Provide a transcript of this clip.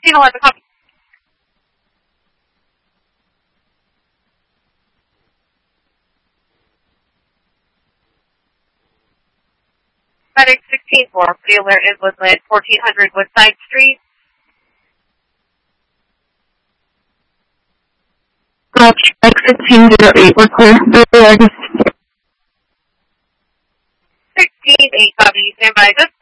1611, copy. FedEx 16-4, Wheeler is Woodland, 1400 Woodside Street. Gotcha. X1608, we're clear. 16-8, copy. Stand by. Just